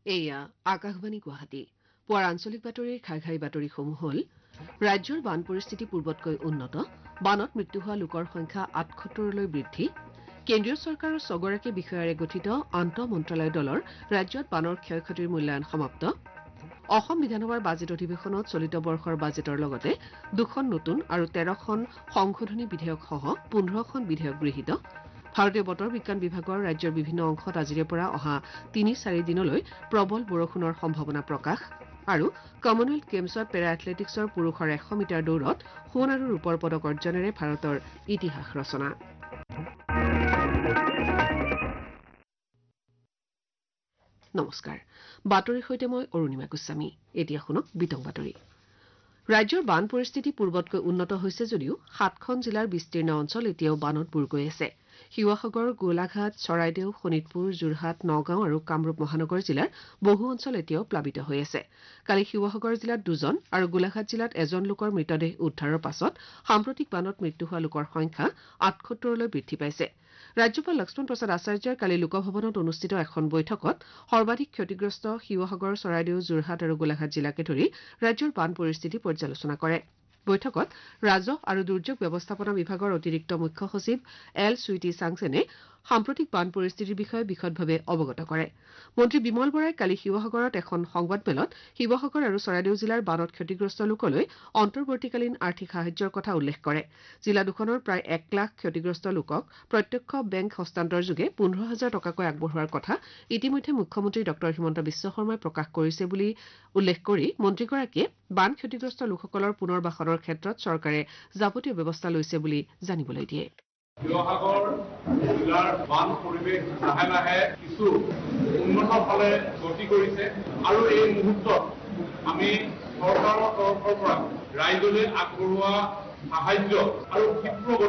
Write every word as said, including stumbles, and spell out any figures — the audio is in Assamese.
এয়া আকাশবাণী গুৱাহাটী পুৱাৰ আঞ্চলিক বাতৰিৰ ঘাই ঘাই বাতৰিসমূহ হ'ল ৰাজ্যৰ বান পৰিস্থিতি পূৰ্বতকৈ উন্নত বানত মৃত্যু হোৱা লোকৰ সংখ্যা আঠসত্তৰলৈ বৃদ্ধি কেন্দ্ৰীয় চৰকাৰৰ ছগৰাকী বিষয়াৰে গঠিত আন্তঃ মন্ত্ৰালয় দলৰ ৰাজ্যত বানৰ ক্ষয় ক্ষতিৰ মূল্যায়ন সমাপ্ত অসম বিধানসভাৰ বাজেট অধিৱেশনত চলিত বৰ্ষৰ বাজেটৰ লগতে দুখন নতুন আৰু তেৰখন সংশোধনী বিধেয়কসহ পোন্ধৰখন বিধেয়ক গৃহীত ভাৰতীয় বতৰ বিজ্ঞান বিভাগৰ ৰাজ্যৰ বিভিন্ন অংশত আজিৰে পৰা অহা তিনি চাৰি দিনলৈ প্ৰবল বৰষুণৰ সম্ভাৱনা প্ৰকাশ আৰু কমনৱেলথ গেমছত পেৰা এথলেটিকছৰ পুৰুষৰ এশ মিটাৰ দৌৰত সোণ আৰু ৰূপৰ পদক অৰ্জনেৰে ভাৰতৰ ইতিহাস ৰচনা নমস্কাৰ বাতৰিৰ সৈতে মই অৰুণিমা গোস্বামী এতিয়া শুনক বিতং বাতৰি ৰাজ্যৰ বান পৰিস্থিতি পূৰ্বতকৈ উন্নত হৈছে যদিও সাতখন জিলাৰ বিস্তীৰ্ণ অঞ্চল এতিয়াও বানত বুৰ গৈ আছে শিৱসাগৰ গোলাঘাট চৰাইদেউ শোণিতপুৰ যোৰহাট নগাঁও আৰু কামৰূপ মহানগৰ জিলাৰ বহু অঞ্চল এতিয়াও প্লাবিত হৈ আছে কালি শিৱসাগৰ জিলাত দুজন আৰু গোলাঘাট জিলাত এজন লোকৰ মৃতদেহ উদ্ধাৰৰ পাছত সাম্প্ৰতিক বানত মৃত্যু হোৱা লোকৰ সংখ্যা আঠসত্তৰলৈ বৃদ্ধি পাইছে ৰাজ্যপাল লক্ষ্মণ প্ৰসাদ আচাৰ্যই কালি লোকভৱনত অনুষ্ঠিত এখন বৈঠকত সৰ্বাধিক ক্ষতিগ্ৰস্ত শিৱসাগৰ চৰাইদেউ যোৰহাট আৰু গোলাঘাট জিলাকে ধৰি ৰাজ্যৰ বান পৰিস্থিতি পৰ্যালোচনা কৰে বৈঠকত ৰাজহ আৰু দুৰ্যোগ ব্যৱস্থাপনা বিভাগৰ অতিৰিক্ত মুখ্য সচিব এল চুইটি চাংছেনে সাম্প্ৰতিক বান পৰিস্থিতিৰ বিষয়ে বিশদভাৱে অৱগত কৰে মন্ত্ৰী বিমল বৰাই কালি শিৱসাগৰত এখন সংবাদমেলত শিৱসাগৰ আৰু চৰাইদেউ জিলাৰ বানত ক্ষতিগ্ৰস্ত লোকলৈ অন্তৰ্বৰ্তীকালীন আৰ্থিক সাহায্যৰ কথা উল্লেখ কৰে জিলা দুখনৰ প্ৰায় এক লাখ ক্ষতিগ্ৰস্ত লোকক প্ৰত্যক্ষ বেংক হস্তান্তৰ যোগে পোন্ধৰ হাজাৰ টকাকৈ আগবঢ়োৱাৰ কথা ইতিমধ্যে মুখ্যমন্ত্ৰী ডক্টৰ হিমন্ত বিশ্ব শৰ্মাই প্ৰকাশ কৰিছে বুলি উল্লেখ কৰি মন্ত্ৰীগৰাকীয়ে বান ক্ষতিগ্ৰস্ত লোকসকলৰ পুনৰ্বাসনৰ ক্ষেত্ৰত চৰকাৰে যাৱতীয় ব্যৱস্থা লৈছে বুলি জানিবলৈ দিয়ে শিৱসাগৰ জিলাৰ বান পৰিৱেশ লাহে লাহে কিছু উন্নত ফালে গতি কৰিছে আৰু এই মুহূৰ্তত আমি চৰকাৰৰ তৰফৰ পৰা ৰাইজলৈ আগবঢ়োৱা সাহায্য আৰু ক্ষীপ্ৰ